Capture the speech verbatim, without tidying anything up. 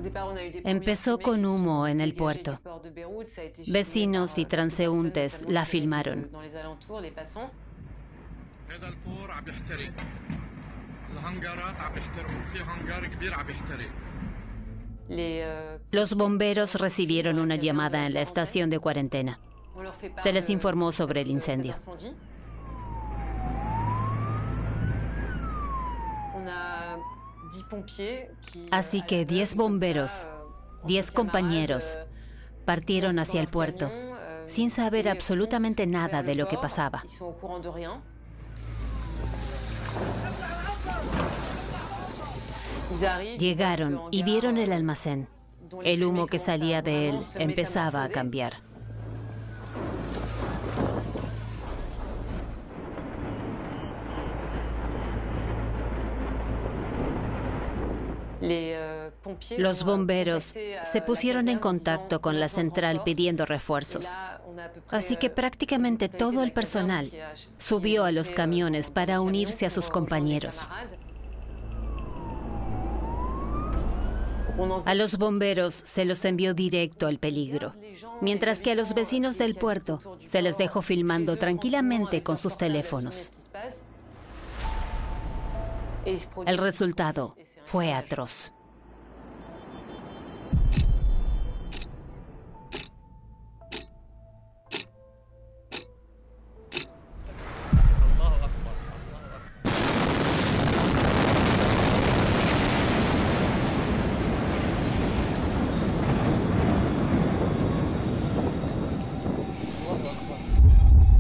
Empezó con humo en el puerto. Vecinos y transeúntes la filmaron. Los bomberos recibieron una llamada en la estación de cuarentena. Se les informó sobre el incendio. Así que diez bomberos, diez compañeros, partieron hacia el puerto, sin saber absolutamente nada de lo que pasaba. Llegaron y vieron el almacén. El humo que salía de él empezaba a cambiar. Los bomberos se pusieron en contacto con la central pidiendo refuerzos. Así que prácticamente todo el personal subió a los camiones para unirse a sus compañeros. A los bomberos se los envió directo al peligro, mientras que a los vecinos del puerto se les dejó filmando tranquilamente con sus teléfonos. El resultado fue atroz.